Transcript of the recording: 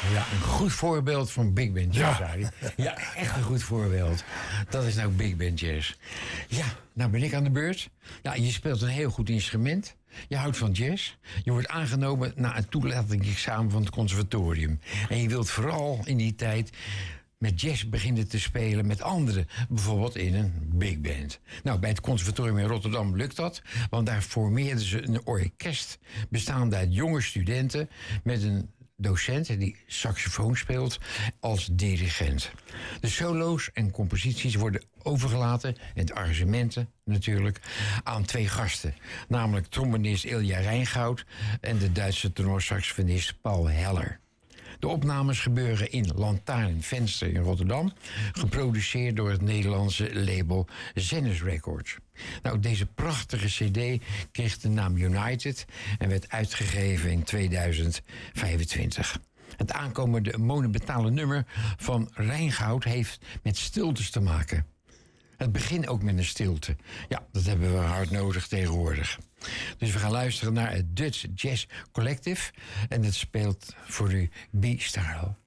Ja, een goed voorbeeld van Big Band Jazz, Arie. Ja, echt een goed voorbeeld. Dat is nou Big Band Jazz. Ja, nou ben ik aan de beurt. Ja, je speelt een heel goed instrument. Je houdt van jazz. Je wordt aangenomen na een toelatingsexamen van het conservatorium. En je wilt vooral in die tijd met jazz beginnen te spelen met anderen. Bijvoorbeeld in een big band. Nou, bij het conservatorium in Rotterdam lukt dat. Want daar formeerden ze een orkest bestaande uit jonge studenten met een docent die saxofoon speelt als dirigent. De solo's en composities worden overgelaten, en de arrangementen natuurlijk, aan 2 gasten. Namelijk trombonist Ilja Rijngoud en de Duitse tenorsaxofonist Paul Heller. De opnames gebeuren in Lantaarnvenster in Rotterdam, geproduceerd door het Nederlandse label Zenith Records. Nou, deze prachtige cd kreeg de naam United en werd uitgegeven in 2025. Het aankomende monumentale nummer van Rijngoud heeft met stiltes te maken. Het begint ook met een stilte. Ja, dat hebben we hard nodig tegenwoordig. Dus we gaan luisteren naar het Dutch Jazz Collective. En het speelt voor u B-Style.